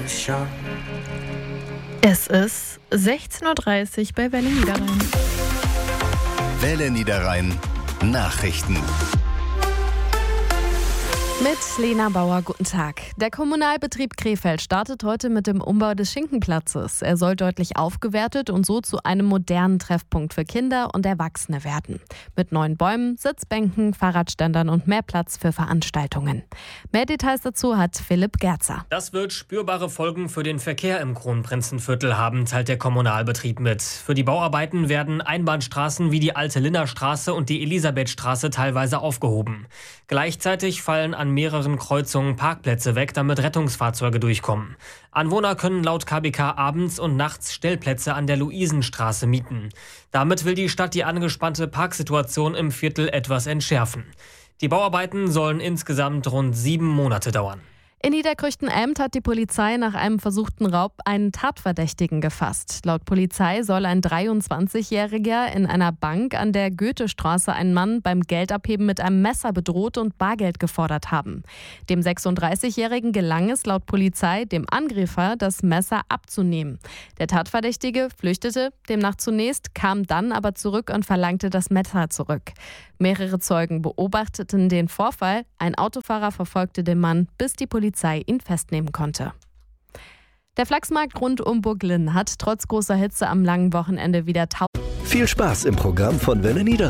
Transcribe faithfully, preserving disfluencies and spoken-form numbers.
Es ist sechzehn Uhr dreißig bei Welle Niederrhein. Welle Niederrhein Nachrichten. Mit Lena Bauer, guten Tag. Der Kommunalbetrieb Krefeld startet heute mit dem Umbau des Schinkenplatzes. Er soll deutlich aufgewertet und so zu einem modernen Treffpunkt für Kinder und Erwachsene werden. Mit neuen Bäumen, Sitzbänken, Fahrradständern und mehr Platz für Veranstaltungen. Mehr Details dazu hat Philipp Gerzer. Das wird spürbare Folgen für den Verkehr im Kronprinzenviertel haben, teilt der Kommunalbetrieb mit. Für die Bauarbeiten werden Einbahnstraßen wie die Alte Linnerstraße und die Elisabethstraße teilweise aufgehoben. Gleichzeitig fallen an mehreren Kreuzungen Parkplätze weg, damit Rettungsfahrzeuge durchkommen. Anwohner können laut K B K abends und nachts Stellplätze an der Luisenstraße mieten. Damit will die Stadt die angespannte Parksituation im Viertel etwas entschärfen. Die Bauarbeiten sollen insgesamt rund sieben Monate dauern. In Niederkrüchten-Elmt hat die Polizei nach einem versuchten Raub einen Tatverdächtigen gefasst. Laut Polizei soll ein dreiundzwanzigjähriger in einer Bank an der Goethestraße einen Mann beim Geldabheben mit einem Messer bedroht und Bargeld gefordert haben. Dem sechsunddreißigjährigen gelang es laut Polizei, dem Angreifer das Messer abzunehmen. Der Tatverdächtige flüchtete demnach zunächst, kam dann aber zurück und verlangte das Messer zurück. Mehrere Zeugen beobachteten den Vorfall. Ein Autofahrer verfolgte den Mann, bis die Polizei ihn festnehmen konnte. Der Flachsmarkt rund um Burglin hat trotz großer Hitze am langen Wochenende wieder tausend. Viel Spaß im Programm von Welle Niederrhein.